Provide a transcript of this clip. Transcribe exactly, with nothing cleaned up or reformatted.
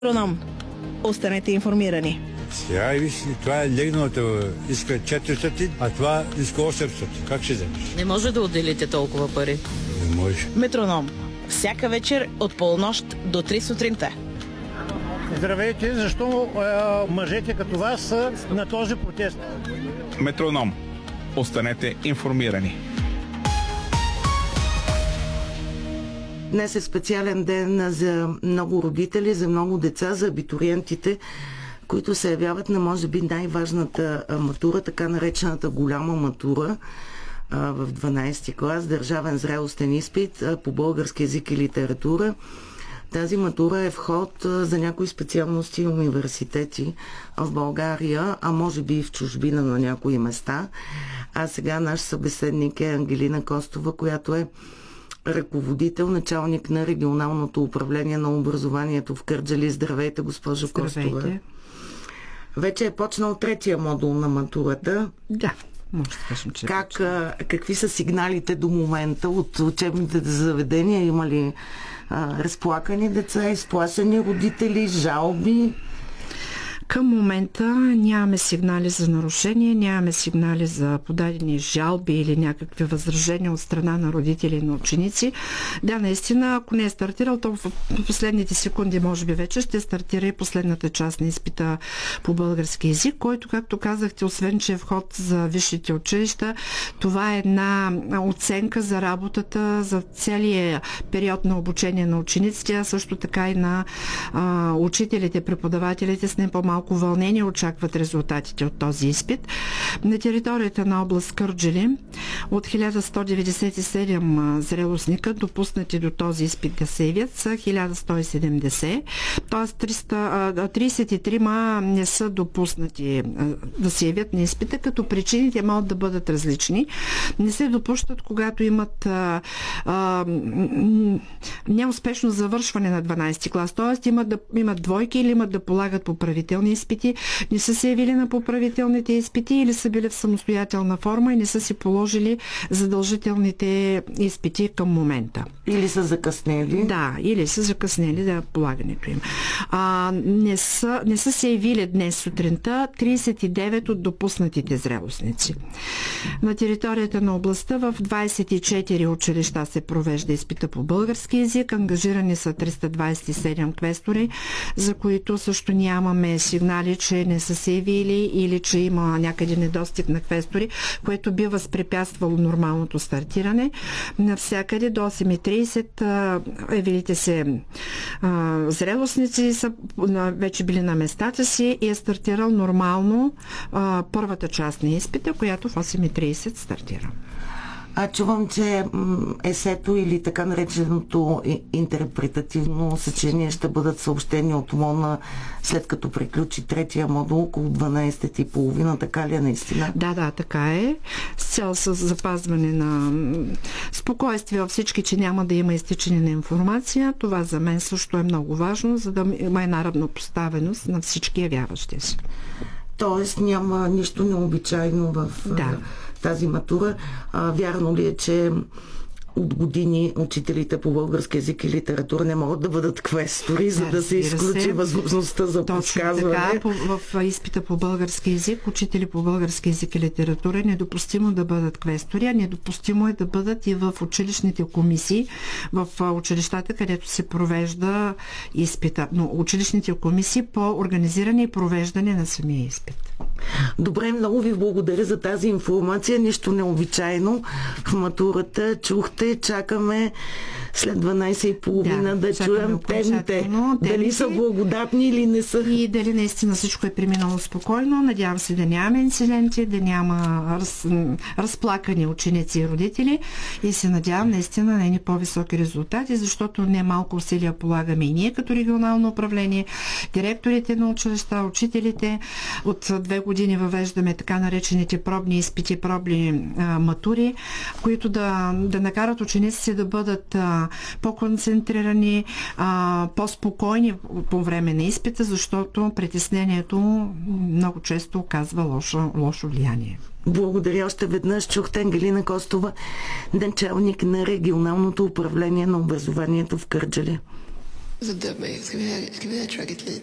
Метроном. Останете информирани. Сега и виж, това е легналото. Иска четиристотин, а това иска осемстотин. Как ще вземеш? Не може да отделите толкова пари. Не може. Метроном. Всяка вечер от полунощ до три сутринта. Здравейте, защо е, мъжете като вас са на този протест? Метроном. Останете информирани. Днес е специален ден за много родители, за много деца, за абитуриентите, които се явяват на, може би, най-важната матура, така наречената голяма матура в дванайсети клас, държавен зрелостен изпит по български език и литература. Тази матура е вход за някои специалности и университети в България, а може би и в чужбина на някои места. А сега наш събеседник е Ангелина Костова, която е ръководител, началник на регионалното управление на образованието в Кърджали. Здравейте, госпожо Здравейте. Костова. Вече е почнал третия модул на матурата. Да, може да кажем, че как, а, какви са сигналите до момента от учебните заведения? Има ли а, разплакани деца, изплашени родители, жалби? Към момента нямаме сигнали за нарушение, нямаме сигнали за подадени жалби или някакви възражения от страна на родители и на ученици. Да, наистина, ако не е стартирал, то в последните секунди, може би вече, ще стартира и последната част на изпита по български език, който, както казахте, освен че е вход за висшите училища, това е една оценка за работата, за целия период на обучение на учениците, а също така и на а, учителите, преподавателите с не по-малко вълнение очакват резултатите от този изпит. На територията на област Кърджали от хиляда сто деветдесет и седем зрелостника, допуснати до този изпит да се явят, са хиляда сто и седемдесет, т.е. трийсет и три не са допуснати да се явят на изпита, като причините могат да бъдат различни. Не се допущат, когато имат а, а, неуспешно завършване на дванайсети клас, т.е. имат, да, имат двойки или имат да полагат поправителни изпити, не са се явили на поправителните изпити или са били в самостоятелна форма и не са си положили задължителните изпити към момента. Или са закъснели? Да, или са закъснели да полагането им. А, не, са, не са се явили днес сутринта трийсет и девет от допуснатите зрелостници. На територията на областта в двайсет и четири училища се провежда изпита по български език. Ангажирани са триста двайсет и седем квестори, за които също нямаме сигнали, че не са се явили или че има някъде недостиг на квестори, което би възпрепятствало нормалното стартиране. Навсякъде до осем и трийсет явилите се а, зрелостници са вече били на местата си и е стартирал нормално а, първата част на изпита, която в осем и трийсет стартира. А чувам, че есето или така нареченото интерпретативно съчинение ще бъдат съобщени от МОНа след като приключи третия модул около дванайсет и половина. Така ли е наистина? Да, да, така е. С цел с запазване на спокойствие във всички, че няма да има изтичане на информация. Това за мен също е много важно, за да има една равнопоставеност на всички явяващи се. Тоест няма нищо необичайно в да. тази матура. А, вярно ли е, че от години учителите по български език и литература не могат да бъдат квестори, да, за да се изключи се. възможността за подсказване? Така, по, в изпита по български език, учители по български език и литература е недопустимо да бъдат квестори, а недопустимо е да бъдат и в училищните комисии, в училищата, където се провежда изпита. Но училищните комисии по организиране и провеждане на самия изпит. Добре, много ви благодаря за тази информация. Нищо необичайно в матурата. Чухте, чакаме след дванайсет и половина да, да чуем темите. Дали са благодатни или не са. И дали наистина всичко е преминало спокойно. Надявам се да няма инциденти, да няма раз, разплакани ученици и родители. И се надявам наистина на едни по-високи резултати, защото не малко усилия полагаме и ние като регионално управление, директорите на училища, учителите. От две години въвеждаме така наречените пробни изпити, пробни а, матури, които да, да накарат учениците да бъдат а, по-концентрирани, а, по-спокойни по време на изпита, защото притеснението много често оказва лошо, лошо влияние. Благодаря още веднъж. Чухте Ангелина Костова, началник на регионалното управление на образованието в Кърджали. så dömer jag. Ska vi, ska vi traget lite?